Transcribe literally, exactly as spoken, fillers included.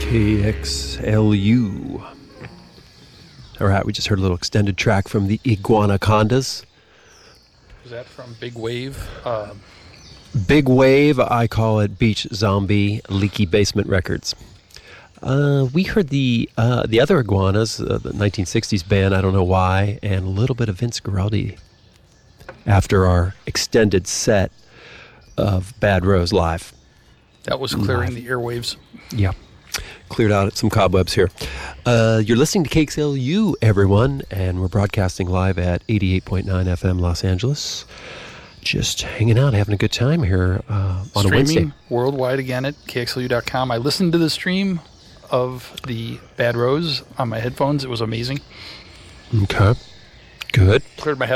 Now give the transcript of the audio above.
K X L U. All right, we just heard a little extended track from the Iguanacondas. Was that from Big Wave? Uh, Big Wave, I call it Beach Zombie, Leaky Basement Records. Uh, we heard the uh, the other Iguanas, uh, the nineteen sixties band, I don't know why, and a little bit of Vince Guaraldi after our extended set of Bad Rose Live. That was clearing Live. the airwaves. Yeah. Cleared out some cobwebs here. Uh, you're listening to K X L U, everyone, and we're broadcasting live at eighty-eight point nine F M Los Angeles. Just hanging out, having a good time here uh, on Streaming a Wednesday. worldwide again at K X L U dot com. I listened to the stream of the Bad Rose on my headphones. It was amazing. Okay. Good. Cleared my head